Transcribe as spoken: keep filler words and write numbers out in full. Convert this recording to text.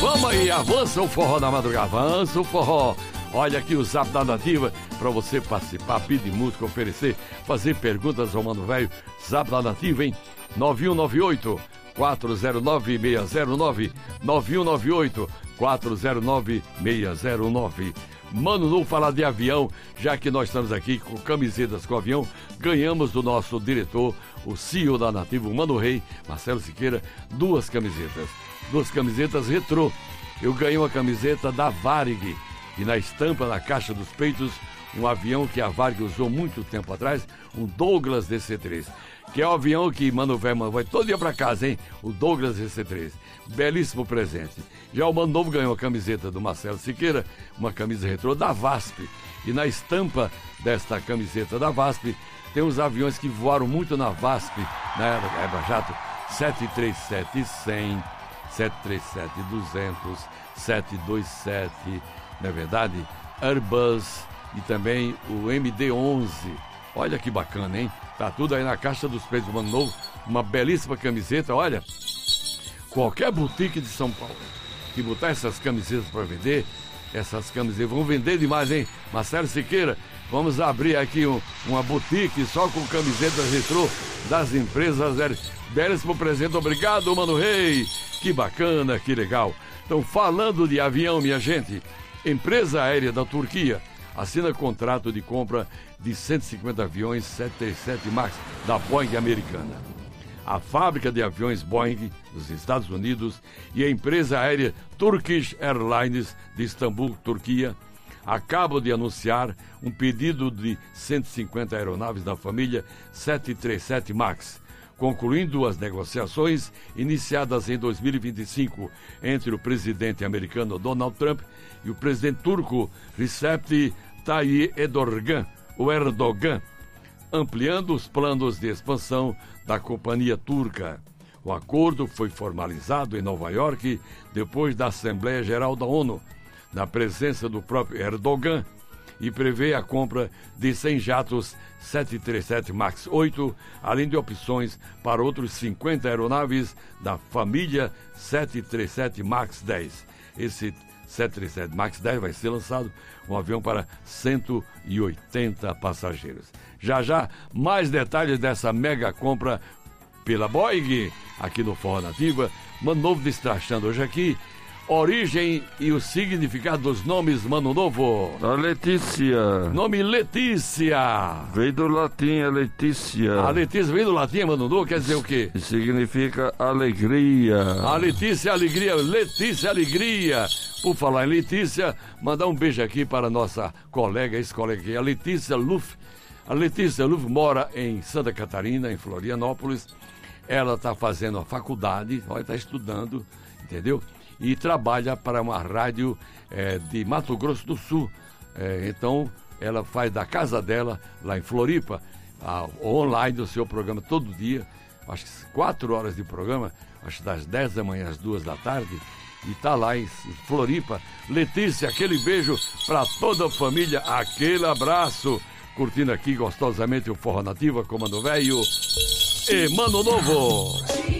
Vamos aí, avança o forró da madrugada, avança o forró. Olha aqui o Zap da Nativa para você participar, pedir música, oferecer, fazer perguntas ao Mano Velho. Zap da Nativa, hein? nove um nove oito, quatro zero nove, seis zero nove, nove um nove oito, quatro zero nove, seis zero nove. Mano, não falar de avião, já que nós estamos aqui com camisetas com avião, ganhamos do nosso diretor, o C E O da Nativa, o Mano Rei, Marcelo Siqueira, duas camisetas. Duas camisetas retrô. Eu ganhei uma camiseta da Varig e na estampa, na caixa dos peitos, um avião que a Varig usou muito tempo atrás, um Douglas D C três, que é o avião que Mano Velho vai todo dia pra casa, hein? O Douglas D C três. Belíssimo presente. Já o Mano Novo ganhou a camiseta do Marcelo Siqueira, uma camisa retrô da VASP. E na estampa desta camiseta da VASP, tem os aviões que voaram muito na VASP, na Eva Jato, sete três sete cem, sete três sete duzentos, sete dois sete, não é verdade? Airbus e também o M D onze. Olha que bacana, hein? Tá tudo aí na caixa dos peitos do Mano Novo. Uma belíssima camiseta, olha. Qualquer boutique de São Paulo que botar essas camisetas para vender, essas camisetas vão vender demais, hein? Marcelo Siqueira, vamos abrir aqui um, uma boutique só com camisetas retrô das empresas. Belíssimo presente, obrigado, Mano Rei. Que bacana, que legal. Então, falando de avião, minha gente, empresa aérea da Turquia assina contrato de compra de cento e cinquenta aviões sete três sete MAX da Boeing americana. A fábrica de aviões Boeing dos Estados Unidos e a empresa aérea Turkish Airlines de Istambul, Turquia, acabam de anunciar um pedido de cento e cinquenta aeronaves da família sete três sete MAX, concluindo as negociações iniciadas em dois mil e vinte e cinco entre o presidente americano Donald Trump e o presidente turco Recep Tayyip Erdogan, o Erdogan, ampliando os planos de expansão da companhia turca. O acordo foi formalizado em Nova York depois da Assembleia Geral da ONU, na presença do próprio Erdogan, e prevê a compra de cem jatos sete três sete MAX oito, além de opções para outros cinquenta aeronaves da família sete três sete MAX dez. Esse sete três sete MAX dez vai ser lançado, um avião para cento e oitenta passageiros. Já já, mais detalhes dessa mega compra pela Boeing, aqui no Forró Nativa. Mano Novo destachando hoje aqui. Origem e o significado dos nomes, Mano Novo. A Letícia. Nome Letícia. Veio do latim, a Letícia. A Letícia veio do latim, Mano Novo, quer dizer o quê? Significa alegria. A Letícia, alegria. Letícia, alegria. Por falar em Letícia, mandar um beijo aqui para a nossa colega, ex-colega aqui, a Letícia Luff. A Letícia Luff mora em Santa Catarina, em Florianópolis. Ela está fazendo a faculdade, está estudando, entendeu? E trabalha para uma rádio é, de Mato Grosso do Sul. É, então, ela faz da casa dela, lá em Floripa, a, online o seu programa todo dia, acho que quatro horas de programa, acho que das dez da manhã às duas da tarde, e tá lá em Floripa. Letícia, aquele beijo para toda a família, aquele abraço, curtindo aqui gostosamente o Forró Nativa com Mano Velho e Mano Novo.